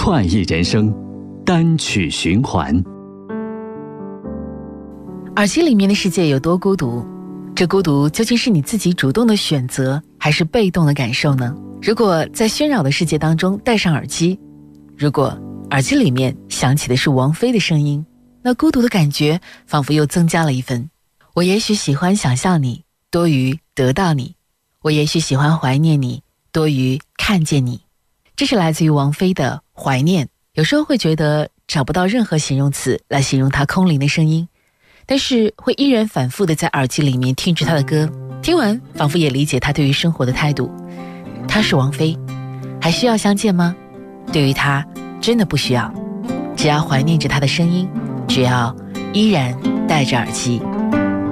快意人生单曲循环。 耳机里面的世界有多孤独？这孤独究竟是你自己主动的选择，还是被动的感受呢？如果在喧扰的世界当中戴上耳机，如果耳机里面响起的是王菲的声音，那孤独的感觉仿佛又增加了一分。我也许喜欢想象你多于得到你，我也许喜欢怀念你多于看见你。这是来自于王菲的怀念。有时候会觉得找不到任何形容词来形容她空灵的声音，但是会依然反复的在耳机里面听着她的歌，听完仿佛也理解她对于生活的态度。她是王菲，还需要相见吗？对于她真的不需要，只要怀念着她的声音，只要依然戴着耳机。